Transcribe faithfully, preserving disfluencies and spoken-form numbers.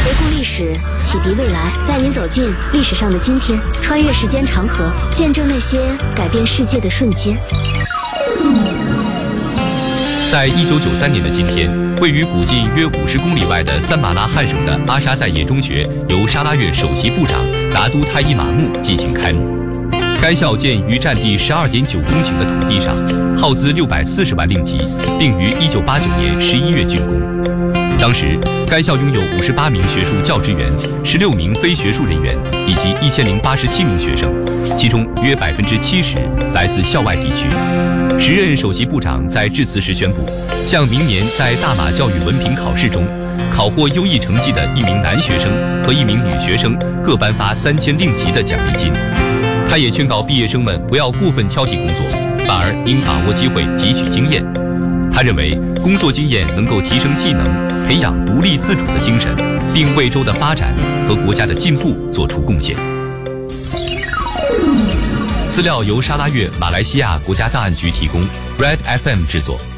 回顾历史，启迪未来，带您走进历史上的今天，穿越时间长河，见证那些改变世界的瞬间。 在一九九三年的今天，位于古晋约五十公里外的三马拉罕省的阿沙在耶中学由沙拉越首席部长达都泰伊马木进行开幕。该校建于占地十二点九公顷的土地上，耗资六百四十万令吉，并于一九八九年十一月竣工。当时，该校拥有五十八名学术教职员、十六名非学术人员以及一千零八十七名学生，其中约百分之七十来自校外地区。时任首席部长在致辞时宣布，向明年在大马教育文凭考试中考获优异成绩的一名男学生和一名女学生各颁发三千令吉的奖励金。他也劝告毕业生们不要过分挑剔工作，反而应把握机会汲取经验。他认为，工作经验能够提升技能，培养独立自主的精神，并为州的发展和国家的进步做出贡献。资料由沙拉越马来西亚国家档案局提供 ，Red F M 制作。